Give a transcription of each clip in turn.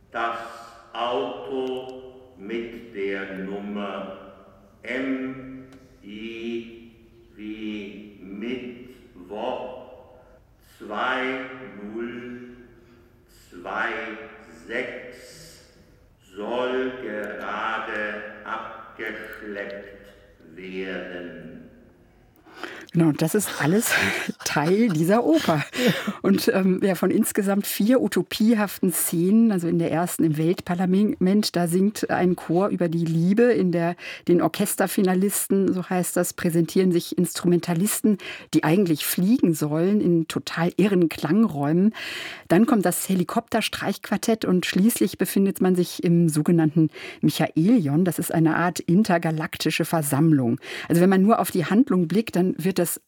Das Auto mit der Nummer MI wie Mittwoch 2026 soll gerade abgeschleppt werden. Genau, das ist alles Teil dieser Oper. Und von insgesamt 4 utopiehaften Szenen, also in der ersten im Weltparlament, da singt ein Chor über die Liebe. In den Orchesterfinalisten, so heißt das, präsentieren sich Instrumentalisten, die eigentlich fliegen sollen, in total irren Klangräumen. Dann kommt das Helikopterstreichquartett und schließlich befindet man sich im sogenannten Michaelion. Das ist eine Art intergalaktische Versammlung. Also wenn man nur auf die Handlung blickt, dann wirkt das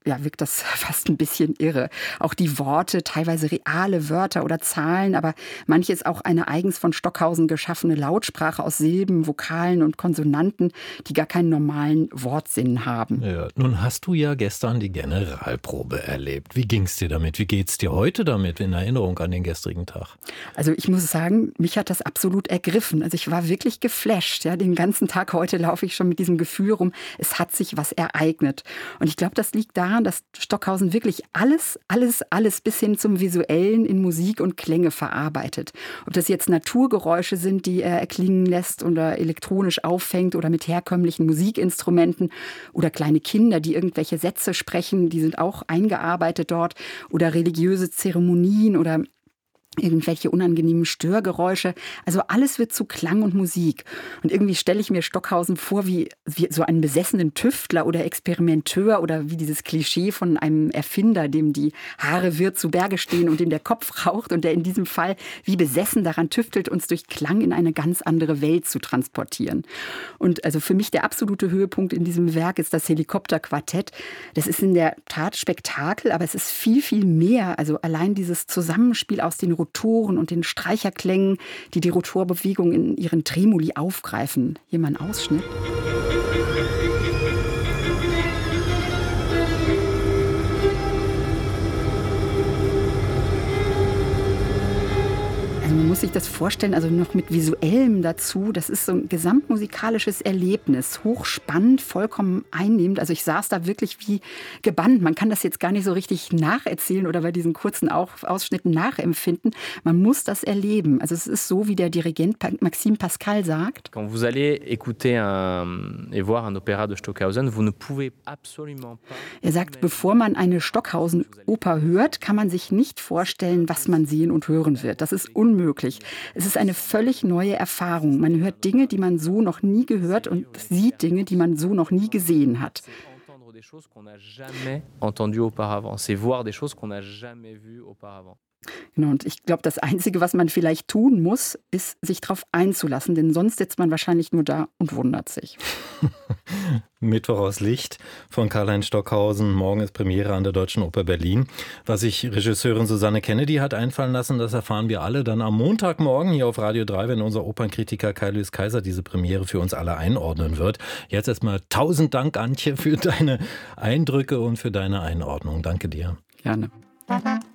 fast ein bisschen irre. Auch die Worte, teilweise reale Wörter oder Zahlen, aber manches auch eine eigens von Stockhausen geschaffene Lautsprache aus Silben, Vokalen und Konsonanten, die gar keinen normalen Wortsinn haben. Ja, nun hast du ja gestern die Generalprobe erlebt. Wie ging's dir damit? Wie geht's dir heute damit in Erinnerung an den gestrigen Tag? Also ich muss sagen, mich hat das absolut ergriffen. Also ich war wirklich geflasht. Ja, den ganzen Tag heute laufe ich schon mit diesem Gefühl rum, es hat sich was ereignet. Und ich glaube, das liegt daran, dass Stockhausen wirklich alles bis hin zum Visuellen in Musik und Klänge verarbeitet. Ob das jetzt Naturgeräusche sind, die er erklingen lässt oder elektronisch auffängt oder mit herkömmlichen Musikinstrumenten oder kleine Kinder, die irgendwelche Sätze sprechen, die sind auch eingearbeitet dort, oder religiöse Zeremonien oder irgendwelche unangenehmen Störgeräusche. Also alles wird zu Klang und Musik. Und irgendwie stelle ich mir Stockhausen vor wie so einen besessenen Tüftler oder Experimenteur oder wie dieses Klischee von einem Erfinder, dem die Haare wirr zu Berge stehen und dem der Kopf raucht und der in diesem Fall wie besessen daran tüftelt, uns durch Klang in eine ganz andere Welt zu transportieren. Und also für mich der absolute Höhepunkt in diesem Werk ist das Helikopterquartett. Das ist in der Tat Spektakel, aber es ist viel, viel mehr. Also allein dieses Zusammenspiel aus den Rotoren und den Streicherklängen, die Rotorbewegung in ihren Tremoli aufgreifen. Hier mal ein Ausschnitt. Man muss sich das vorstellen, also noch mit Visuellem dazu. Das ist so ein gesamtmusikalisches Erlebnis. Hochspannend, vollkommen einnehmend. Also ich saß da wirklich wie gebannt. Man kann das jetzt gar nicht so richtig nacherzählen oder bei diesen kurzen Ausschnitten nachempfinden. Man muss das erleben. Also es ist so, wie der Dirigent Maxime Pascal sagt. Quand vous allez écouter et voir un opéra de Stockhausen, vous ne pouvez absolument pas. Er sagt, bevor man eine Stockhausen-Oper hört, kann man sich nicht vorstellen, was man sehen und hören wird. Das ist unmöglich. Es ist eine völlig neue Erfahrung. Man hört Dinge, die man so noch nie gehört und sieht Dinge, die man so noch nie gesehen hat. Des choses qu'on n'a jamais entendues auparavant. C'est voir des choses qu'on n'a jamais vues auparavant. Genau, und ich glaube, das Einzige, was man vielleicht tun muss, ist, sich darauf einzulassen, denn sonst sitzt man wahrscheinlich nur da und wundert sich. Mittwoch aus Licht von Karl-Heinz Stockhausen. Morgen ist Premiere an der Deutschen Oper Berlin. Was sich Regisseurin Susanne Kennedy hat einfallen lassen, das erfahren wir alle dann am Montagmorgen hier auf Radio 3, wenn unser Opernkritiker Kai-Luis Kaiser diese Premiere für uns alle einordnen wird. Jetzt erstmal 1000 Dank, Antje, für deine Eindrücke und für deine Einordnung. Danke dir. Gerne.